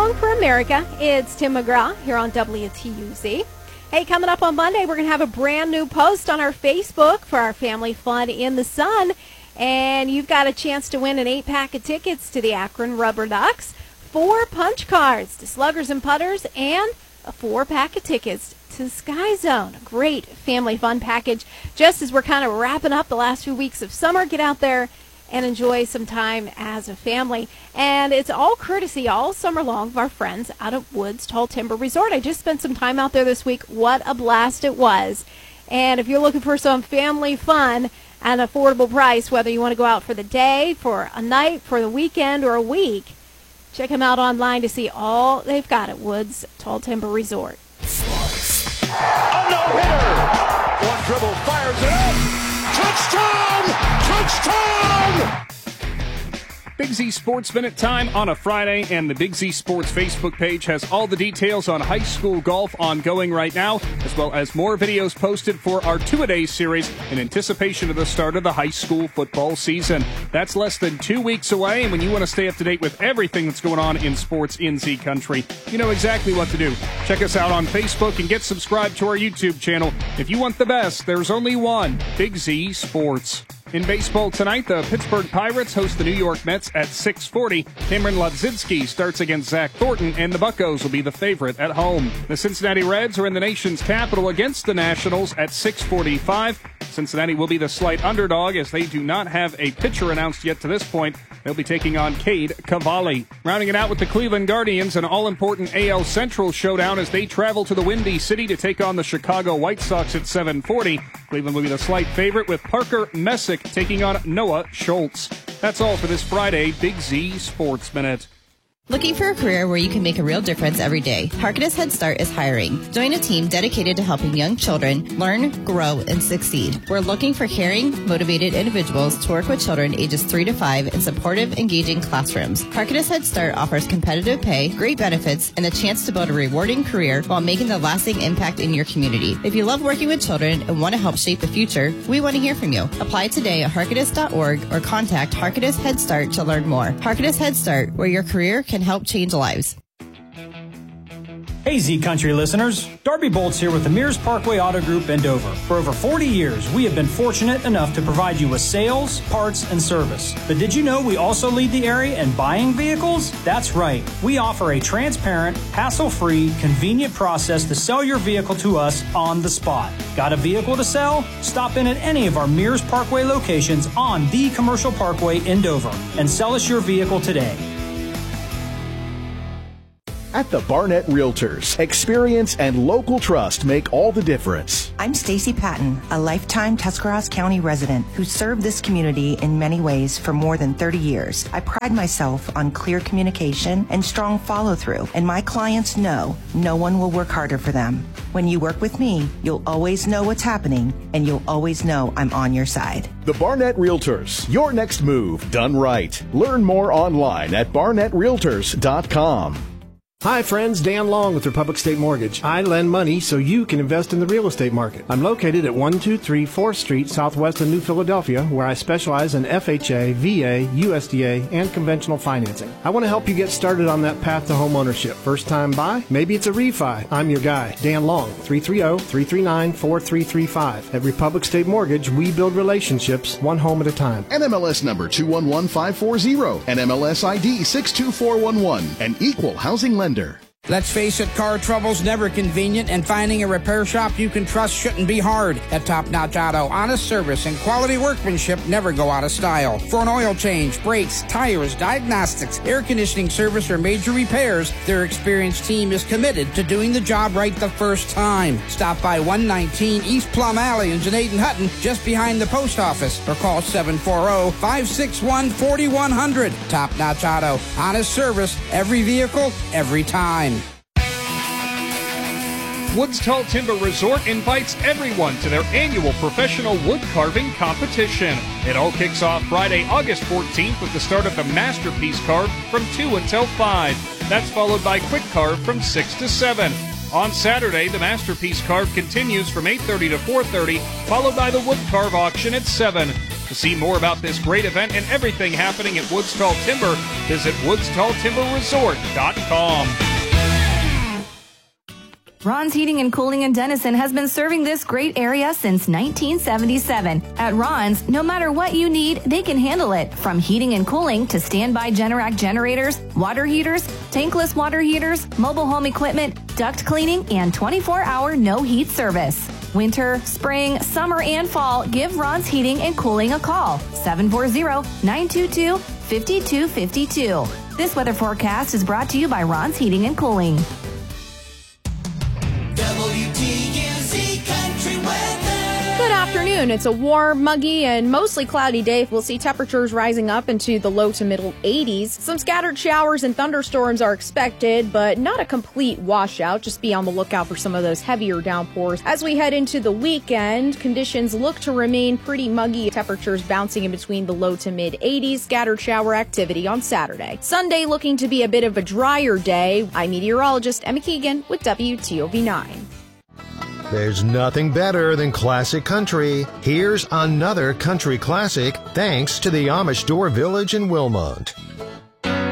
Song for America. It's Tim McGraw here on WTUZ. Hey, coming up on Monday, we're going to have a brand new post on our Facebook for our Family Fun in the Sun. And you've got a chance to win an 8-pack of tickets to the Akron Rubber Ducks, 4 punch cards to Sluggers and Putters, and a 4-pack of tickets to Sky Zone. A great family fun package. Just as we're kind of wrapping up the last few weeks of summer, get out there and enjoy some time as a family. And it's all courtesy all summer long of our friends out at Woods Tall Timber Resort. I just spent some time out there this week. What a blast it was. And if you're looking for some family fun at an affordable price, whether you want to go out for the day, for a night, for the weekend, or a week, check them out online to see all they've got at Woods Tall Timber Resort. A no-hitter! One dribble, fires it up! Touchdown! Touchdown! Big Z Sports Minute time on a Friday, and the Big Z Sports Facebook page has all the details on high school golf ongoing right now, as well as more videos posted for our two-a-day series in anticipation of the start of the high school football season. That's less than 2 weeks away, and when you want to stay up to date with everything that's going on in sports in Z country, you know exactly what to do. Check us out on Facebook and get subscribed to our YouTube channel. If you want the best, there's only one, Big Z Sports. In baseball tonight, the Pittsburgh Pirates host the New York Mets at 6:40. Cameron Ladzinski starts against Zach Thornton, and the Buccos will be the favorite at home. The Cincinnati Reds are in the nation's capital against the Nationals at 6:45. Cincinnati will be the slight underdog as they do not have a pitcher announced yet to this point. They'll be taking on Cade Cavalli. Rounding it out with the Cleveland Guardians, an all-important AL Central showdown as they travel to the Windy City to take on the Chicago White Sox at 7:40. Cleveland will be the slight favorite with Parker Messick taking on Noah Schultz. That's all for this Friday Big Z Sports Minute. Looking for a career where you can make a real difference every day? Harkness Head Start is hiring. Join a team dedicated to helping young children learn, grow, and succeed. We're looking for caring, motivated individuals to work with children ages 3 to 5 in supportive, engaging classrooms. Harkness Head Start offers competitive pay, great benefits, and a chance to build a rewarding career while making a lasting impact in your community. If you love working with children and want to help shape the future, we want to hear from you. Apply today at harkness.org or contact Harkness Head Start to learn more. Harkness Head Start, where your career can help change lives. Hey Z Country listeners, Darby Bolts here with the Mears Parkway Auto Group in Dover. For over 40 years, we have been fortunate enough to provide you with sales, parts, and service. But did you know we also lead the area in buying vehicles? That's right. We offer a transparent, hassle-free, convenient process to sell your vehicle to us on the spot. Got a vehicle to sell? Stop in at any of our Mears Parkway locations on the Commercial Parkway in Dover and sell us your vehicle today. At the Barnett Realtors, experience and local trust make all the difference. I'm Stacy Patton, a lifetime Tuscarawas County resident who served this community in many ways for more than 30 years. I pride myself on clear communication and strong follow-through, and my clients know no one will work harder for them. When you work with me, you'll always know what's happening, and you'll always know I'm on your side. The Barnett Realtors, your next move done right. Learn more online at barnettrealtors.com. Hi friends, Dan Long with Republic State Mortgage. I lend money so you can invest in the real estate market. I'm located at 123 4th Street, southwest of New Philadelphia, where I specialize in FHA, VA, USDA, and conventional financing. I want to help you get started on that path to home ownership. First time buy? Maybe it's a refi. I'm your guy, Dan Long, 330-339-4335. At Republic State Mortgage, we build relationships one home at a time. NMLS number 211540, NMLS ID 62411, an equal housing lender. Let's face it, car trouble's never convenient, and finding a repair shop you can trust shouldn't be hard. At Top Notch Auto, honest service and quality workmanship never go out of style. For an oil change, brakes, tires, diagnostics, air conditioning service, or major repairs, their experienced team is committed to doing the job right the first time. Stop by 119 East Plum Alley in Janaden Hutton, just behind the post office, or call 740-561-4100. Top Notch Auto, honest service, every vehicle, every time. Woods Tall Timber Resort invites everyone to their annual professional wood carving competition. It all kicks off Friday, August 14th with the start of the Masterpiece Carve from 2 until 5. That's followed by Quick Carve from 6 to 7. On Saturday, the Masterpiece Carve continues from 8:30 to 4:30, followed by the Wood Carve auction at 7. To see more about this great event and everything happening at Woods Tall Timber, visit woodstalltimberresort.com. Ron's Heating and Cooling in Denison has been serving this great area since 1977. At Ron's, no matter what you need, they can handle it. From heating and cooling to standby Generac generators, water heaters, tankless water heaters, mobile home equipment, duct cleaning, and 24-hour no-heat service. Winter, spring, summer, and fall, give Ron's Heating and Cooling a call. 740-922-5252. This weather forecast is brought to you by Ron's Heating and Cooling. WTUZ Country Weather. Good afternoon. It's a warm, muggy, and mostly cloudy day. We'll see temperatures rising up into the low to middle 80s. Some scattered showers and thunderstorms are expected, but not a complete washout. Just be on the lookout for some of those heavier downpours. As we head into the weekend, conditions look to remain pretty muggy. Temperatures bouncing in between the low to mid 80s. Scattered shower activity on Saturday. Sunday looking to be a bit of a drier day. I'm meteorologist Emma Keegan with WTOV9. There's nothing better than classic country. Here's another country classic thanks to the Amish Door Village in Wilmont.